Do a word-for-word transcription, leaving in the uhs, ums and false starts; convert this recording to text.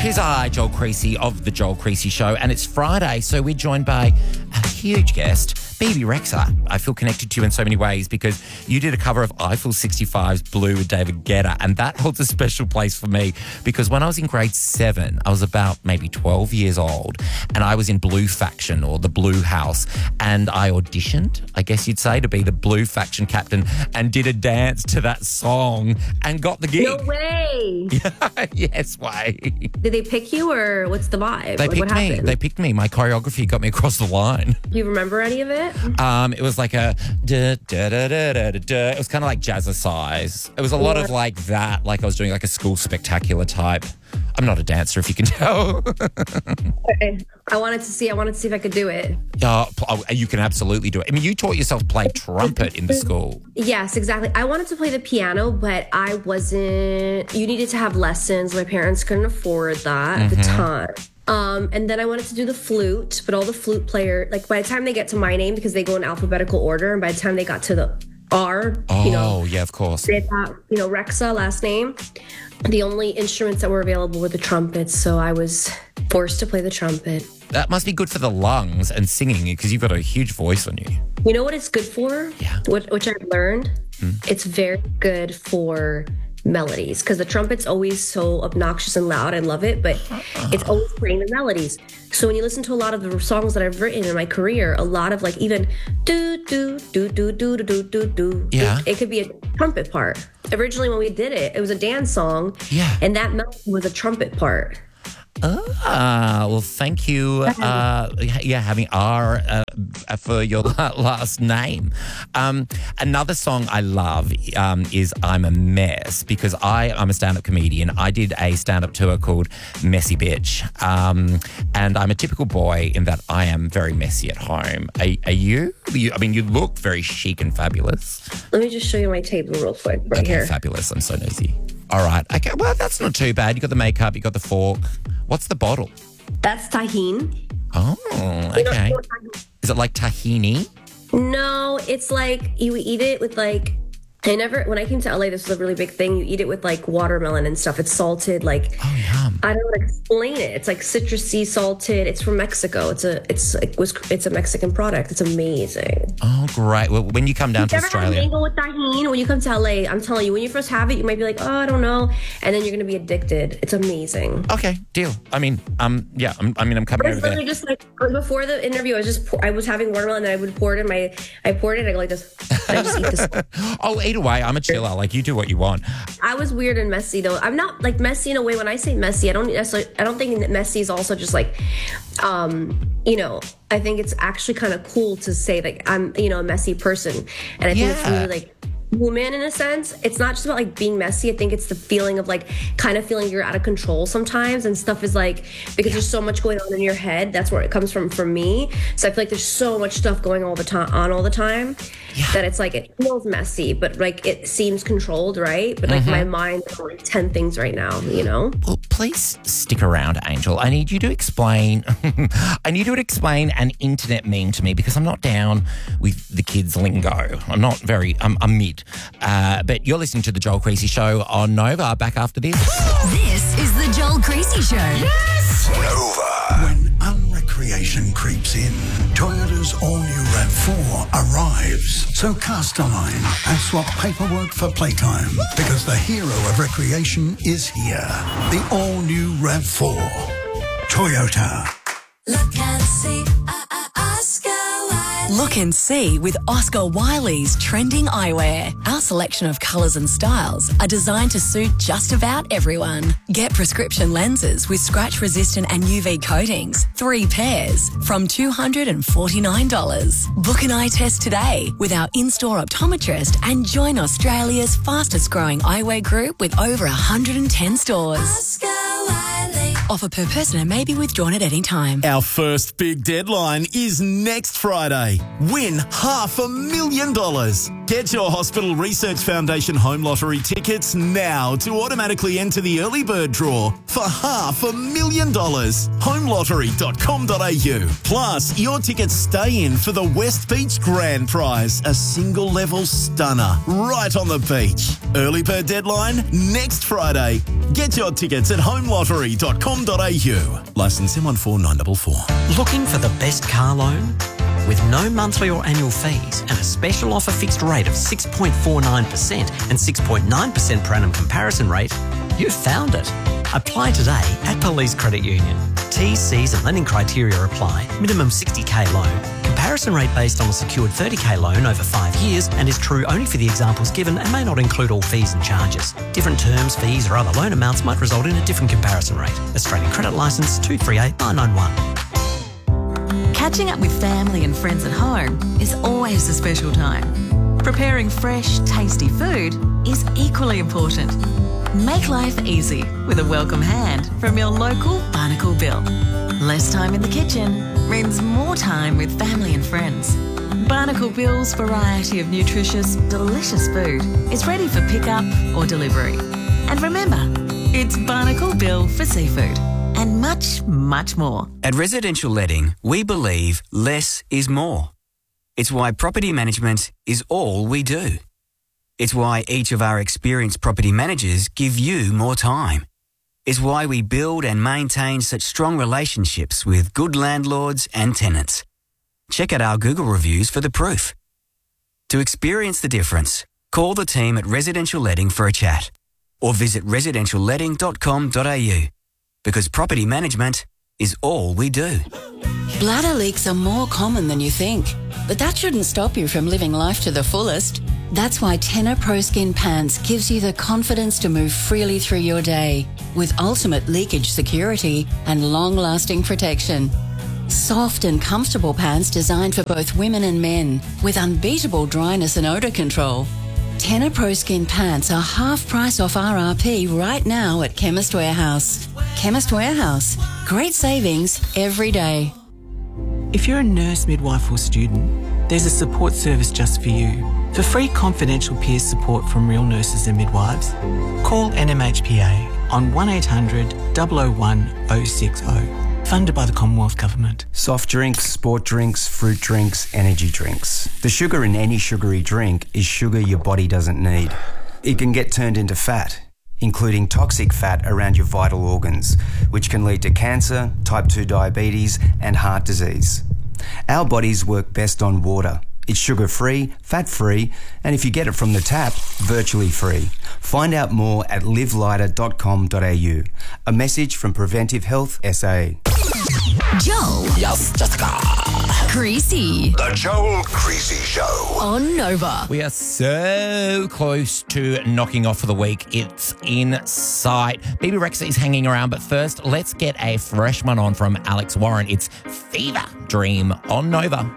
'Tis I, Joel Creasy of The Joel Creasy Show, and it's Friday, so we're joined by a huge guest, Bebe Rexha. I feel connected to you in so many ways because you did a cover of Eiffel sixty-five's Blue with David Guetta, and that holds a special place for me because when I was in grade seven, I was about maybe twelve years old, and I was in Blue Faction or the Blue House, and I auditioned, I guess you'd say, to be the Blue Faction captain and did a dance to that song and got the gig. No way. Yes, way. Did they pick you or what's the vibe? They like, picked what me. happened? They picked me. My choreography got me across the line. Do you remember any of it? Um, it was like a da, da, da, da, da, da, da. It was kind of like jazzercise. It was a lot of like that, like I was doing like a school spectacular type. I'm not a dancer, if you can tell. Okay. I wanted to see. I wanted to see if I could do it. Oh, oh, you can absolutely do it. I mean, you taught yourself to play trumpet in the school. Yes, exactly. I wanted to play the piano, but I wasn't. You needed to have lessons. My parents couldn't afford that at the time. Um, and then I wanted to do the flute, but all the flute player, like by the time they get to my name, because they go in alphabetical order, and by the time they got to the R, Oh, you know, yeah, of course. they thought, you know, Rexha, last name. The only instruments that were available were the trumpets, so I was forced to play the trumpet. That must be good for the lungs and singing because you've got a huge voice on you. You know what it's good for? Yeah. Which, which I've learned? It's very good for melodies because the trumpet's always so obnoxious and loud. I love it, but it's always playing the melodies. So when you listen to a lot of the songs that I've written in my career, a lot of like even do do do do do do do do. Yeah. It, it could be a trumpet part. Originally, when we did it, it was a dance song. Yeah. And that melody was a trumpet part. Ah, well, thank you. Uh, yeah, having R uh, for your last name. Um, another song I love um, is I'm a Mess because I, I'm a stand-up comedian. I did a stand-up tour called Messy Bitch. Um, and I'm a typical boy in that I am very messy at home. Are, are you? you? I mean, you look very chic and fabulous. Let me just show you my table real quick right Okay, here. fabulous. I'm so nosy. All right. Okay, well, that's not too bad. You got the makeup, you got the fork. What's the bottle? That's tahine. Oh, You know- okay. you know tahini? Is it like tahini? No, it's like you eat it with like, I never, when I came to L A, this was a really big thing. You eat it with like watermelon and stuff. It's salted, like, Oh, yum. I don't know how to explain it. It's like citrusy, salted. It's from Mexico. It's a, it's it was, it's a Mexican product. It's amazing. Oh, great. Well, when you come down to Never had Australia. mango with tahine. When you come to L A, I'm telling you, when you first have it, you might be like, oh, I don't know, and then you're gonna be addicted. It's amazing. Okay, deal. I mean, um, yeah, I'm, I mean, I'm coming It's over there. literally just like before the interview, I was just pour, I was having watermelon, and I would pour it in my, I poured it, and I go like this, and I just eat this. Oh, either way, I'm a chiller. Like, you do what you want. I was weird and messy though. I'm not like messy in a way. When I say messy, I don't necessarily. I don't think that messy is also just like, um, you know. I think it's actually kind of cool to say like I'm, you know, a messy person, and I think it's Yeah. really like woman in a sense. It's not just about like being messy. I think it's the feeling of like kind of feeling you're out of control sometimes, and stuff is like because there's so much going on in your head. That's where it comes from for me. So I feel like there's so much stuff going all the time on all the time Yeah. that it's like it feels messy, but like it seems controlled, right? But like my mind is on like ten things right now, you know. Well, please stick around, Angel. I need you to explain. I need you to explain an internet meme to me because I'm not down with the kids' lingo. I'm not very. I'm, I'm mid. Uh, but you're listening to the Joel Creasy Show on Nova. Back after this. This is the Joel Creasy Show. Yes. Nova. When unrecreation creeps in, Toyota's all-new RAV four arrives. So cast a line and swap paperwork for playtime because the hero of recreation is here. The all-new RAV four. Toyota. Look and see, uh, uh, Oscar Wilde. Look and see with Oscar Wiley's trending eyewear. Our selection of colours and styles are designed to suit just about everyone. Get prescription lenses with scratch-resistant and U V coatings, three pairs, from two hundred forty-nine dollars. Book an eye test today with our in-store optometrist and join Australia's fastest-growing eyewear group with over one hundred ten stores. Oscar Wiley. Offer per person and may be withdrawn at any time. Our first big deadline is next Friday. Win half a million dollars. Get your Hospital Research Foundation Home Lottery tickets now to automatically enter the early bird draw for half a million dollars. home lottery dot com dot a u. Plus, your tickets stay in for the West Beach Grand Prize, a single level stunner right on the beach. Early bird deadline next Friday. Get your tickets at home lottery dot com dot a u. Licence M one four nine four four. Looking for the best car loan? With no monthly or annual fees and a special offer fixed rate of six point four nine percent and six point nine percent per annum comparison rate, you've found it. Apply today at Police Credit Union. T's, C's and lending criteria apply. Minimum sixty k loan. Comparison rate based on a secured thirty k loan over five years and is true only for the examples given and may not include all fees and charges. Different terms, fees or other loan amounts might result in a different comparison rate. Australian Credit Licence two three eight nine nine one. Catching up with family and friends at home is always a special time. Preparing fresh, tasty food is equally important. Make life easy with a welcome hand from your local Barnacle Bill. Less time in the kitchen means more time with family and friends. Barnacle Bill's variety of nutritious, delicious food is ready for pickup or delivery. And remember, it's Barnacle Bill for seafood. And much, much more. At Residential Letting, we believe less is more. It's why property management is all we do. It's why each of our experienced property managers give you more time. It's why we build and maintain such strong relationships with good landlords and tenants. Check out our Google reviews for the proof. To experience the difference, call the team at Residential Letting for a chat or visit residential letting dot com dot a u. Because property management is all we do. Bladder leaks are more common than you think, but that shouldn't stop you from living life to the fullest. That's why Tenor Pro Skin Pants gives you the confidence to move freely through your day with ultimate leakage security and long-lasting protection. Soft and comfortable pants designed for both women and men with unbeatable dryness and odour control. Tenor Pro Skin Pants are half price off R R P right now at Chemist Warehouse. Chemist Warehouse. Great savings every day. If you're a nurse, midwife or student, there's a support service just for you. For free confidential peer support from real nurses and midwives, call N M H P A on one eight hundred, double oh one, oh six oh. Funded by the Commonwealth Government. Soft drinks, sport drinks, fruit drinks, energy drinks. The sugar in any sugary drink is sugar your body doesn't need. It can get turned into fat, including toxic fat around your vital organs, which can lead to cancer, type two diabetes, and heart disease. Our bodies work best on water. It's sugar-free, fat-free, and if you get it from the tap, virtually free. Find out more at live lighter dot com dot a u. A message from Preventive Health S A. Joel. Yes, Jessica. Creasy. The Joel Creasy Show. On Nova. We are so close to knocking off for the week. It's in sight. Baby Rexa is hanging around, but first, let's get a fresh one on from Alex Warren. It's Fever Dream on Nova.